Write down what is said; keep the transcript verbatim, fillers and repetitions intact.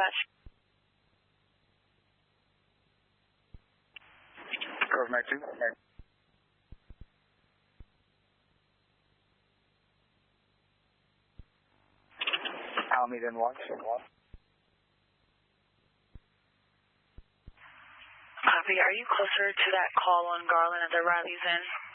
dispatch. Government two. Alameda and one. Copy. Are you closer to that call on Garland at the Riley's Inn?